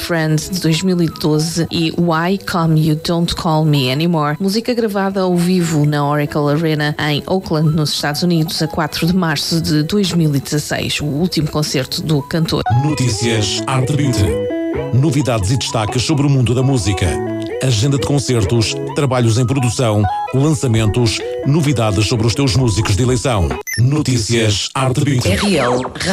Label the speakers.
Speaker 1: Friend de 2012 e Why Come You Don't Call Me Anymore, música gravada ao vivo na Oracle Arena em Oakland, nos Estados Unidos, a 4 de março de 2016, o último concerto do cantor.
Speaker 2: Notícias Art Beat. Novidades e destaques sobre o mundo da música. Agenda de concertos, trabalhos em produção, lançamentos, novidades sobre os teus músicos de eleição. Notícias Art Beat.
Speaker 1: RL